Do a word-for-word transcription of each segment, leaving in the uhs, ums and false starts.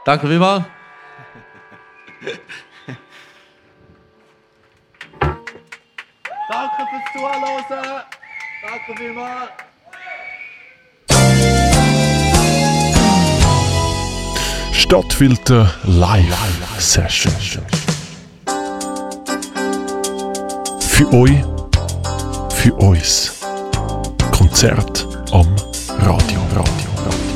Danke vielmals. Danke fürs Zuhören. Danke vielmals. Stadtfilter Live Session. Für euch, für uns. Konzert am Radio, Radio, Radio.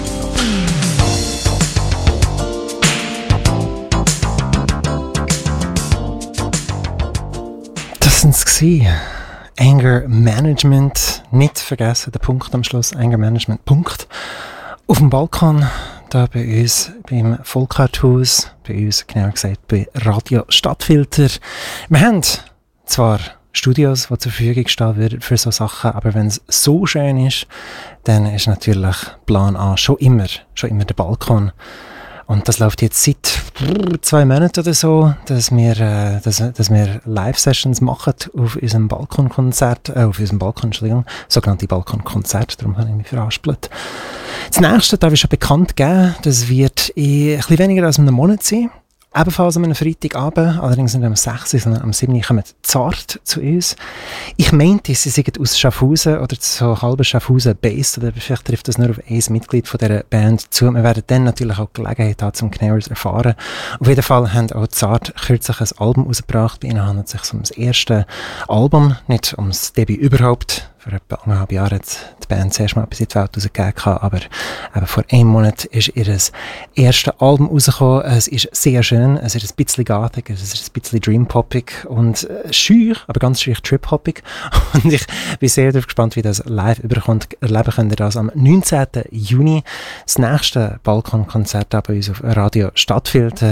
Das sind sie. Anger Management. Nicht vergessen, der Punkt am Schluss. Anger Management. Punkt. Auf dem Balkon. Da bei uns beim Volkharthaus, bei uns genauer gesagt bei Radio Stadtfilter. Wir haben zwar Studios, die zur Verfügung stehen würden für solche Sachen, aber wenn es so schön ist, dann ist natürlich Plan A schon immer, schon immer der Balkon. Und das läuft jetzt seit zwei Monaten oder so, dass wir, äh, dass, dass wir Live-Sessions machen auf unserem Balkonkonzert, äh, auf unserem Balkon, Entschuldigung, sogenannte Balkonkonzert, darum habe ich mich verhaspelt. Das nächste darf ich schon bekannt geben, das wird in ein bisschen weniger als einem Monat sein. Ebenfalls am Freitagabend, allerdings nicht am sechs, sondern am sieben kommen Zart zu uns. Ich meinte, sie seien aus Schaffhausen oder so halb Schaffhausen based, oder vielleicht trifft das nur auf ein Mitglied von dieser Band zu. Wir werden dann natürlich auch Gelegenheit haben, zum genaueres erfahren. Auf jeden Fall haben auch Zart kürzlich ein Album rausgebracht. Bei ihnen handelt es sich um das erste Album, nicht um das Debüt überhaupt. Vor etwa anderthalb Jahren hat die Band zuerst mal etwas in die Welt rausgegeben, aber eben vor einem Monat ist ihr erstes Album rausgekommen. Es ist sehr schön, es ist ein bisschen gothic, es ist ein bisschen dreampoppig und äh, schüch, aber ganz schüch trip-hoppig. Und ich bin sehr darauf gespannt, wie das live überkommt. Erleben könnt ihr das am neunzehnten Juni. Das nächste Balkonkonzert bei uns auf Radio Stadtfilter.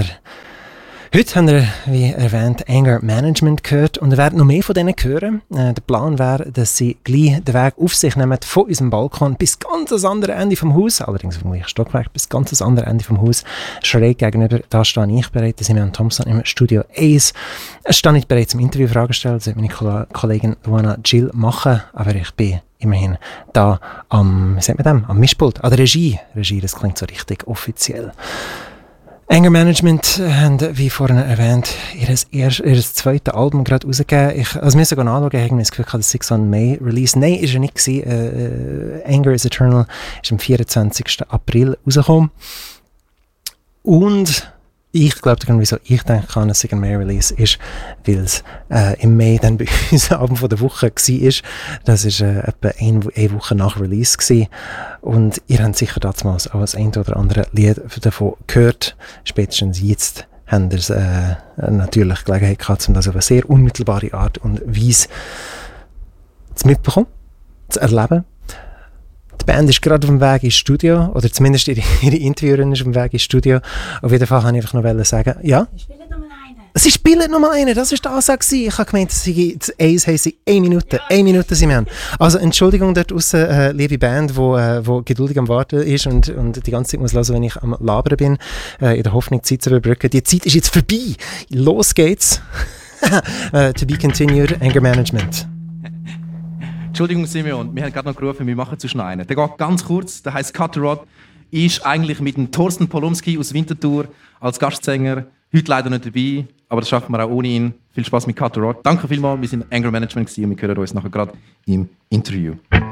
Heute haben wir, wie erwähnt, Anger Management gehört und ihr werdet noch mehr von denen hören. Äh, der Plan wäre, dass sie gleich den Weg auf sich nehmen von unserem Balkon bis ganz ans andere Ende vom Haus, allerdings vom gleichen Stockwerk, bis ganz ans andere Ende vom Haus, schräg gegenüber. Da stehe ich bereit, das sind wir an Thompson im Studio eins. Es stehe nicht bereit zum Interview Fragen stellen, das wird meine Ko- Kollegin Luana Jill machen, aber ich bin immerhin da am, wie sagt man dem, am Mischpult, an der Regie. Regie, das klingt so richtig offiziell. Anger Management haben, wie vorhin erwähnt, ihr, erst, ihr zweites Album gerade rausgegeben. Ich, also wir sogar nachschauen, ich habe das Gefühl, das sei so ein May-Release. Nein, ist er nicht gewesen. Äh, Anger is Eternal ist am vierundzwanzigsten April rausgekommen. Und ich glaube, wieso ich denke kann, dass es ein May-Release ist, weil es äh, im Mai dann bei uns Album von der Woche war. Das war äh, etwa ein, eine Woche nach Release gewesen. Und ihr habt sicher damals auch das ein oder andere Lied davon gehört. Spätestens jetzt habt ihr äh, natürlich Gelegenheit gehabt, um das auf eine sehr unmittelbare Art und Weise zu mitbekommen, zu erleben. Die Band ist gerade auf dem Weg ins Studio, oder zumindest ihre, ihre Interviewerin ist auf dem Weg ins Studio. Auf jeden Fall wollte ich einfach noch sagen, ja? Sie spielen nochmal einen. Sie spielen nochmal einen, das war die Ansage. Ich habe gemeint, sie eins haben sie eine Minute, eine Minute sind wir haben. Also Entschuldigung dort draussen, äh, liebe Band, die wo, äh, wo geduldig am Warten ist und, und die ganze Zeit muss hören, wenn ich am Labern bin, äh, in der Hoffnung, die Zeit zu überbrücken. Die Zeit ist jetzt vorbei. Los geht's. uh, to be continued, Anger Management. Entschuldigung, Simeon, wir haben gerade noch gerufen, wir machen zwischen einen. Der geht ganz kurz, der heisst Cut the Rod, ist eigentlich mit dem Thorsten Polomski aus Winterthur als Gastsänger. Heute leider nicht dabei, aber das schaffen wir auch ohne ihn. Viel Spaß mit Cut the Rod. Danke vielmals, wir sind Anger Management und wir hören uns nachher gerade im Interview.